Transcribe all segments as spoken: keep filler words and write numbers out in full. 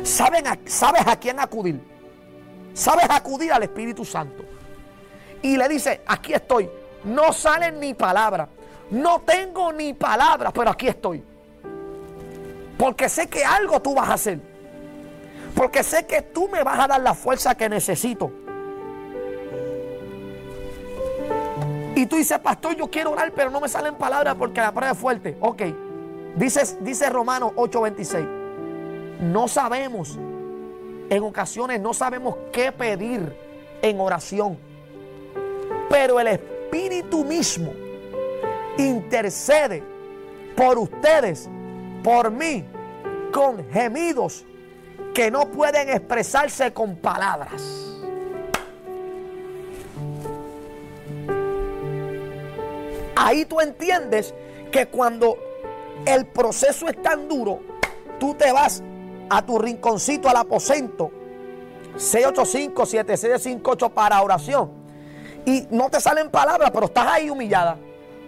¿Saben a, ¿Sabes a quién acudir? Sabes acudir al Espíritu Santo. Y le dice, aquí estoy. No salen ni palabras. No tengo ni palabras, pero aquí estoy. Porque sé que algo tú vas a hacer. Porque sé que tú me vas a dar la fuerza que necesito. Y tú dices, pastor, yo quiero orar, pero no me salen palabras porque la prueba es fuerte. Ok. Dice, dice Romanos ocho veintiséis. No sabemos, en ocasiones no sabemos qué pedir en oración. Pero el Espíritu mismo intercede por ustedes, por mí, con gemidos que no pueden expresarse con palabras. Ahí tú entiendes que cuando el proceso es tan duro, tú te vas a tu rinconcito, al aposento, seis ocho cinco, siete seis cinco ocho para oración. Y no te salen palabras, pero estás ahí humillada.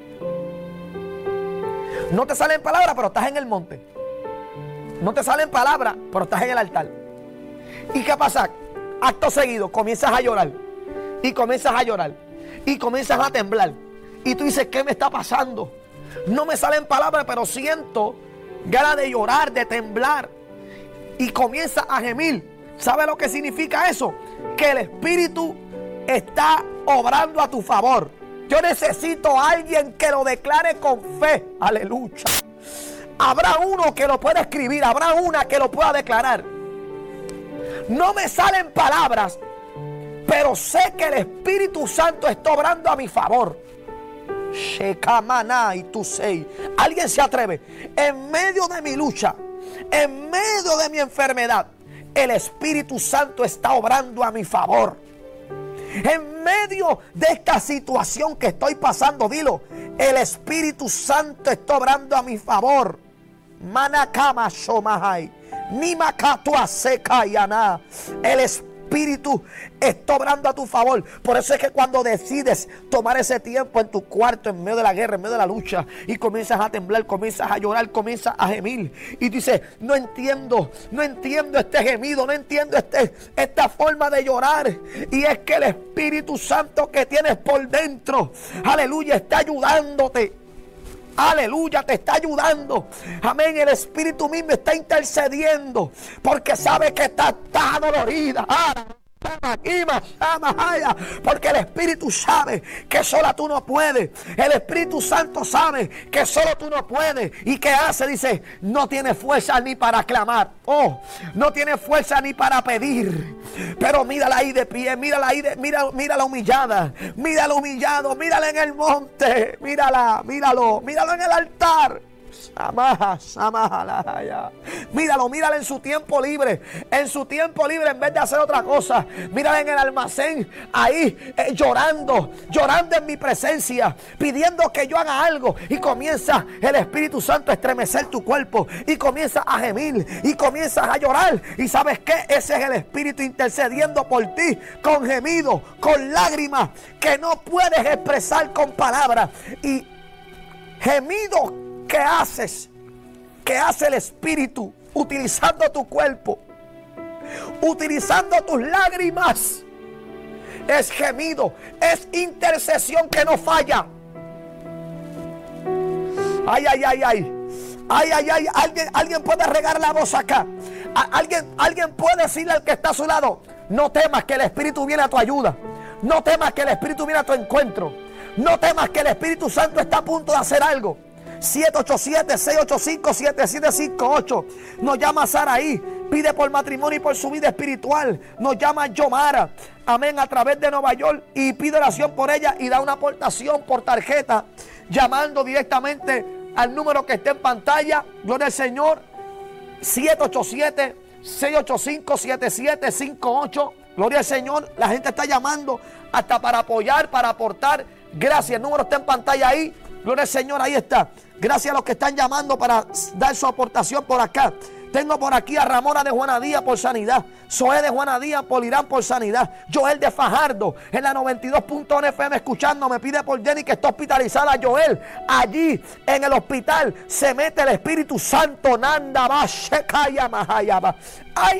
No te salen palabras, pero estás en el monte. No te salen palabras, pero estás en el altar. ¿Y qué pasa? Acto seguido, comienzas a llorar. Y comienzas a llorar. Y comienzas a temblar. Y tú dices, ¿qué me está pasando? No me salen palabras, pero siento ganas de llorar, de temblar. Y comienzas a gemir. ¿Sabe lo que significa eso? Que el Espíritu está obrando a tu favor. Yo necesito a alguien que lo declare con fe. Aleluya. Habrá uno que lo pueda escribir. Habrá una que lo pueda declarar. No me salen palabras, pero sé que el Espíritu Santo está obrando a mi favor. Shekamana y tu sei. Alguien se atreve. En medio de mi lucha, en medio de mi enfermedad, el Espíritu Santo está obrando a mi favor. En medio de esta situación que estoy pasando, dilo, el Espíritu Santo está obrando a mi favor. Manakama shomahai, nimakatua sekayana. El Espíritu está obrando a tu favor. Por eso es que cuando decides tomar ese tiempo en tu cuarto, en medio de la guerra, en medio de la lucha, y comienzas a temblar, comienzas a llorar, comienzas a gemir, y dices, no entiendo, no entiendo este gemido, no entiendo este, esta forma de llorar. Y es que el Espíritu Santo que tienes por dentro, aleluya, está ayudándote. Aleluya, te está ayudando. Amén, el Espíritu mismo está intercediendo porque sabe que está, está dolorida. Ah, porque el Espíritu sabe que sola tú no puedes. El Espíritu Santo sabe que solo tú no puedes. ¿Y qué hace? Dice, no tiene fuerza ni para clamar. Oh, no tiene fuerza ni para pedir. Pero mírala ahí de pie, mírala ahí de, mira, mírala humillada, mírala humillado, mírala en el monte, mírala, míralo, míralo en el altar. Míralo, míralo en su tiempo libre. En su tiempo libre, en vez de hacer otra cosa, míralo en el almacén, ahí eh, llorando, llorando en mi presencia, pidiendo que yo haga algo. Y comienza el Espíritu Santo a estremecer tu cuerpo, y comienza a gemir, y comienzas a llorar. Y ¿sabes qué? Ese es el Espíritu intercediendo por ti, con gemidos, con lágrimas que no puedes expresar con palabras. Y gemidos ¿qué haces? ¿Qué hace el Espíritu? Utilizando tu cuerpo, utilizando tus lágrimas. Es gemido, es intercesión que no falla. Ay, ay, ay, ay. Ay, ay, ay. Alguien, alguien puede regar la voz acá. Alguien, alguien puede decirle al que está a su lado, no temas que el Espíritu viene a tu ayuda. No temas que el Espíritu viene a tu encuentro. No temas que el Espíritu Santo está a punto de hacer algo. siete ocho siete, seis ocho cinco, siete siete cinco ocho. Nos llama Saraí, pide por matrimonio y por su vida espiritual. Nos llama Yomara, amén, a través de Nueva York, y pide oración por ella y da una aportación por tarjeta, llamando directamente al número que está en pantalla. Gloria al Señor. Siete ocho siete, seis ocho cinco, siete siete cinco ocho. Gloria al Señor. La gente está llamando hasta para apoyar, para aportar. Gracias, el número está en pantalla ahí. Gloria al Señor, ahí está. Gracias a los que están llamando para dar su aportación por acá. Tengo por aquí a Ramona de Juana Díaz por sanidad. Zoé de Juana Díaz por Irán por sanidad. Joel de Fajardo en la noventa y dos punto uno F M escuchando. Me pide por Jenny que está hospitalizada. Joel, allí en el hospital se mete el Espíritu Santo. Nanda va, Shekaya Mahayaba. Ay,